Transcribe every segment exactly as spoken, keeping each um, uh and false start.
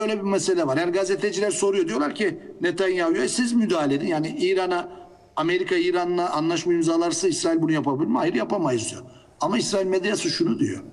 Öyle bir mesele var. Yani gazeteciler soruyor. Diyorlar ki Netanyahu'ya siz müdahale edin. Yani İran'a, Amerika İran'la anlaşma imzalarsa İsrail bunu yapabilir mi? Hayır, yapamayız diyor. Ama İsrail medyası şunu diyor.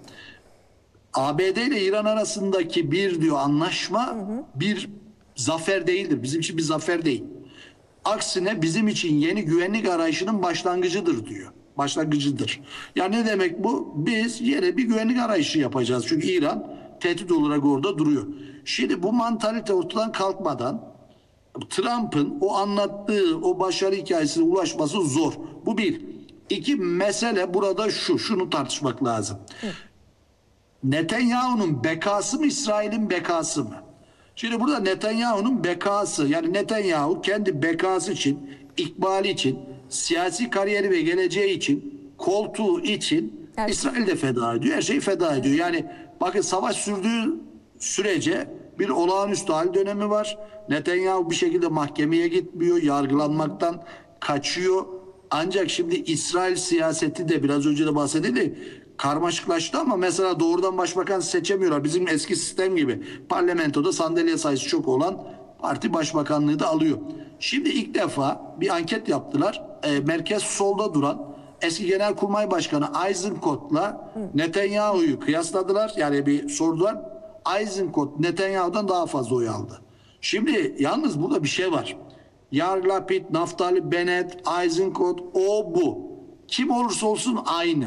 A B D ile İran arasındaki bir diyor anlaşma hı hı. bir zafer değildir. Bizim için bir zafer değil. Aksine bizim için yeni güvenlik arayışının başlangıcıdır diyor. Başlangıcıdır. Yani ne demek bu? Biz yine bir güvenlik arayışı yapacağız. Çünkü İran tehdit olarak orada duruyor. Şimdi bu mantalite ortadan kalkmadan Trump'ın o anlattığı o başarı hikayesine ulaşması zor. Bu bir. İki, mesele burada şu. Şunu tartışmak lazım. Hı. Netanyahu'nun bekası mı, İsrail'in bekası mı? Şimdi burada Netanyahu'nun bekası, yani Netanyahu kendi bekası için, ikbali için, siyasi kariyeri ve geleceği için, koltuğu için evet. İsrail'de feda ediyor. Her şeyi feda ediyor. Yani bakın, savaş sürdüğü sürece bir olağanüstü hal dönemi var. Netanyahu bir şekilde mahkemeye gitmiyor, yargılanmaktan kaçıyor. Ancak şimdi İsrail siyaseti de biraz önce de bahsedildi, karmaşıklaştı ama mesela doğrudan başbakan seçemiyorlar. Bizim eski sistem gibi parlamentoda sandalye sayısı çok olan parti başbakanlığı da alıyor. Şimdi ilk defa bir anket yaptılar. E, merkez solda duran eski Genelkurmay Başkanı Eisenkot'la Netanyahu'yu kıyasladılar. Yani bir sordular. Eisenkot Netanyahu'dan daha fazla oy aldı. Şimdi yalnız burada bir şey var. Yair Lapid, Naftali Bennett, Eisenkot, o bu. Kim olursa olsun aynı.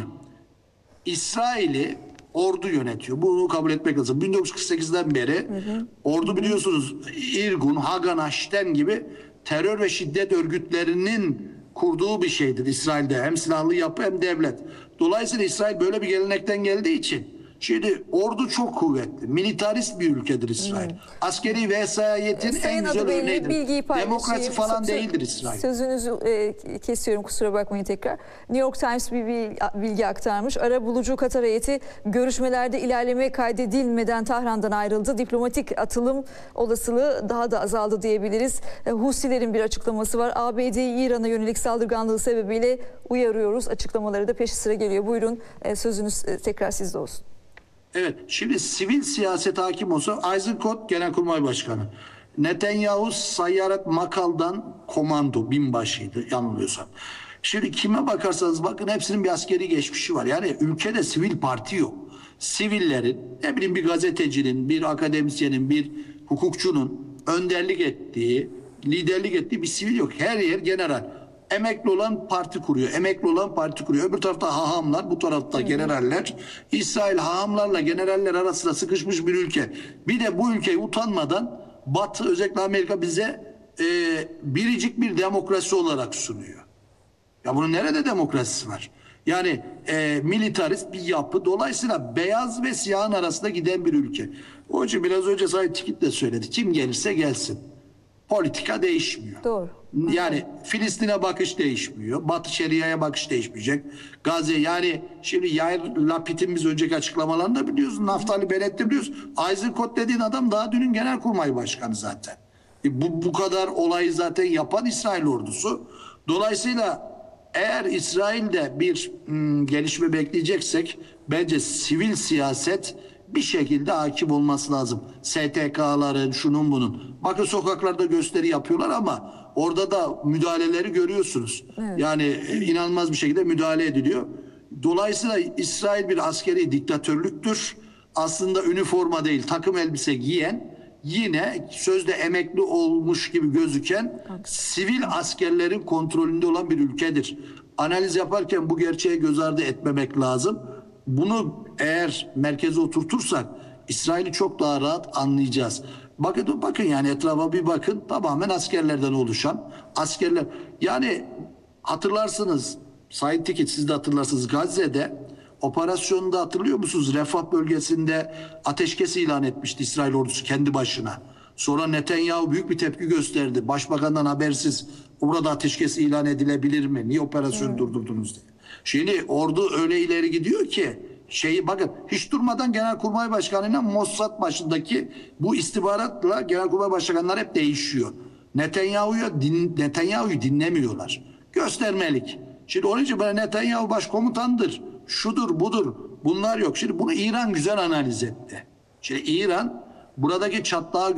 İsrail'i ordu yönetiyor. Bunu kabul etmek lazım. bin dokuz yüz kırk sekizden beri hı hı. ordu biliyorsunuz İrgun, Haganah, Şten gibi terör ve şiddet örgütlerinin kurduğu bir şeydir İsrail'de. Hem silahlı yapı hem devlet. Dolayısıyla İsrail böyle bir gelenekten geldiği için şimdi ordu çok kuvvetli. Militarist bir ülkedir İsrail. Hmm. Askeri vesayetin Sayın en güzel örneğidir. Demokrasi falan Sö değildir İsrail. Sözünüzü e, kesiyorum, kusura bakmayın tekrar. New York Times bir bilgi aktarmış. Ara bulucu Katar heyeti görüşmelerde ilerleme kaydedilmeden Tahran'dan ayrıldı. Diplomatik atılım olasılığı daha da azaldı diyebiliriz. E, Husilerin bir açıklaması var. A B D'yi İran'a yönelik saldırganlığı sebebiyle uyarıyoruz. Açıklamaları da peşi sıra geliyor. Buyurun, e, sözünüz e, tekrar sizde olsun. Evet, şimdi sivil siyaset hakim olsa Eisenkot Genelkurmay Başkanı. Netanyahu Sayyaret Makal'dan komando binbaşıydı yanılmıyorsam. Şimdi kime bakarsanız bakın hepsinin bir askeri geçmişi var. Yani ülkede sivil parti yok. Sivillerin, ne bileyim, bir gazetecinin, bir akademisyenin, bir hukukçunun önderlik ettiği, liderlik ettiği bir sivil yok. Her yer general. Emekli olan parti kuruyor. Emekli olan parti kuruyor. Öbür tarafta hahamlar, bu tarafta generaller. İsrail hahamlarla generaller arasında sıkışmış bir ülke. Bir de bu ülkeyi utanmadan Batı, özellikle Amerika bize e, biricik bir demokrasi olarak sunuyor. Ya bunun nerede demokrasisi var? Yani e, militarist bir yapı. Dolayısıyla beyaz ve siyahın arasında giden bir ülke. O için biraz önce Sayın Tikit de söyledi. Kim gelirse gelsin. Politika değişmiyor. Doğru. Yani Filistin'e bakış değişmiyor. Batı Şeria'ya bakış değişmeyecek. Gazze, yani şimdi Yair Lapid'in biz önceki açıklamalarını da biliyoruz. Naftali Bennett'i biliyoruz. Eisenkot dediğin adam daha dünün Genelkurmay Başkanı zaten. E bu, bu kadar olayı zaten yapan İsrail ordusu. Dolayısıyla eğer İsrail'de bir ım, gelişme bekleyeceksek bence sivil siyaset bir şekilde hakim olması lazım. S T K'ların, şunun bunun. Bakın sokaklarda gösteri yapıyorlar ama orada da müdahaleleri görüyorsunuz. Evet. Yani inanılmaz bir şekilde müdahale ediliyor. Dolayısıyla İsrail bir askeri diktatörlüktür. Aslında üniforma değil, takım elbise giyen, yine sözde emekli olmuş gibi gözüken sivil askerlerin kontrolünde olan bir ülkedir. Analiz yaparken bu gerçeği göz ardı etmemek lazım. Bunu eğer merkeze oturtursak İsrail'i çok daha rahat anlayacağız. Bakın bakın yani etrafa bir bakın, tamamen askerlerden oluşan askerler. Yani hatırlarsınız Sayın Tikit, siz de hatırlarsınız, Gazze'de operasyonunda hatırlıyor musunuz? Refah bölgesinde ateşkes ilan etmişti İsrail ordusu kendi başına. Sonra Netanyahu büyük bir tepki gösterdi. Başbakandan habersiz burada ateşkes ilan edilebilir mi? Niye operasyonu hmm. durdurdunuz diye. Şimdi ordu öyle ileri gidiyor ki şeyi bakın, hiç durmadan Genelkurmay Başkanı'yla Mossad başındaki bu istihbaratla Genelkurmay Başkanları hep değişiyor. Netanyahu'yu din, Netanyahu'yu dinlemiyorlar. Göstermelik. Şimdi onun için böyle Netanyahu başkomutandır, şudur budur, bunlar yok. Şimdi bunu İran güzel analiz etti. Şimdi İran buradaki çatlağı